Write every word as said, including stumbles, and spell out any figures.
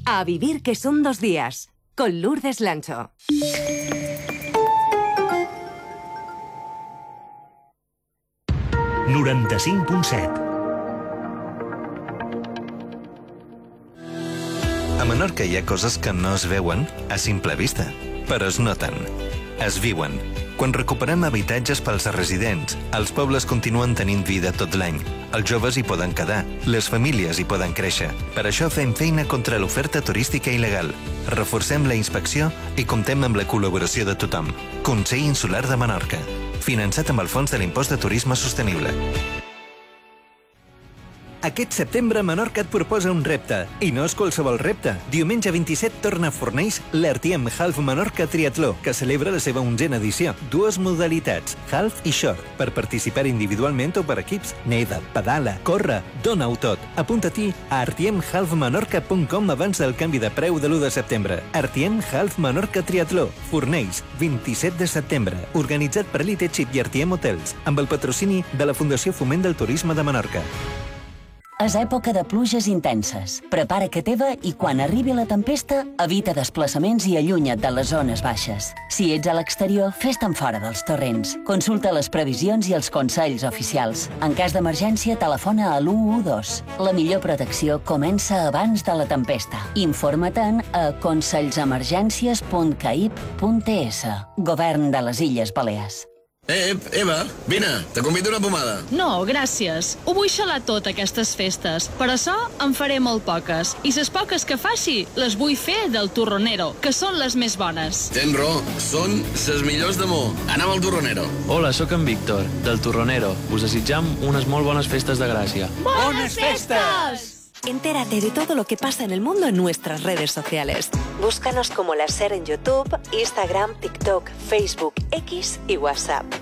A vivir que son dos días, con Lourdes Lancho. noranta-cinc punt set. A Menorca hi ha coses que no es veuen a simple vista, però es noten, es viuen. Quan recuperem habitatges pels residents, els pobles continuen tenint vida tot l'any. Els joves hi poden quedar, les famílies hi poden créixer. Per això fem feina contra l'oferta turística il·legal. Reforcem la inspecció i comptem amb la col·laboració de tothom. Consell Insular de Menorca. Finançat amb el Fons de l'Impost de Turisme Sostenible. Aquest setembre Menorca et proposa un repte, i no és qualsevol repte. Diumenge vint-i-set torna a Fornells l'R T M Half Menorca Triatló, que celebra la seva onzena edició. Dues modalitats, half i short, per participar individualment o per equips. Neda, pedala, corre, dona-ho tot. Apunta-t'hi a r t m half menorca punt com abans del canvi de preu de l'u de setembre. R T M Half Menorca Triatló, Fornells, vint-i-set de setembre. Organitzat per Elite Chip i R T M Hotels, amb el patrocini de la Fundació Foment del Turisme de Menorca. És època de pluges intenses. Prepara que teva i quan arribi la tempesta, evita desplaçaments i allunya't de les zones baixes. Si ets a l'exterior, fes-te'n fora dels torrents. Consulta les previsions i els consells oficials. En cas d'emergència, telefona a l'u u dos. La millor protecció comença abans de la tempesta. Informa-te'n a consells-emergències punt caip punt e s. Govern de les Illes Balears. Eh, Eva, vine, te convido una pomada. No, gràcies. Ho vull xalar tot, aquestes festes. Per això en faré molt poques. I les poques que faci, les vull fer del Turronero, que són les més bones. Tens raó, són les millors de Mo. Anem al Turronero. Hola, sóc en Víctor, del Turronero. Us desitjam unes molt bones festes de Gràcia. ¡Bones festas! Entérate de todo lo que pasa en el mundo en nuestras redes sociales. Búscanos como La Ser en YouTube, Instagram, TikTok, Facebook, X y WhatsApp.